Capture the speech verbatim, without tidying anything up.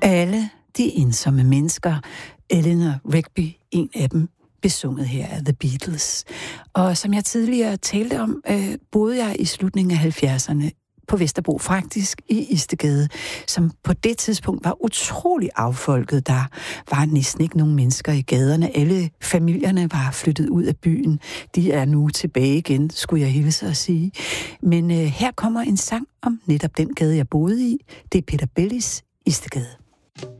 Alle de ensomme mennesker, Eleanor Rigby, en af dem, besunget her af The Beatles. Og som jeg tidligere talte om, øh, boede jeg i slutningen af halvfjerdserne på Vesterbro, faktisk i Istedgade, som på det tidspunkt var utrolig affolket. Der var næsten ikke nogen mennesker i gaderne. Alle familierne var flyttet ud af byen. De er nu tilbage igen, skulle jeg hilse at sige. Men øh, her kommer en sang om netop den gade, jeg boede i. Det er Peter Bellis Istedgade.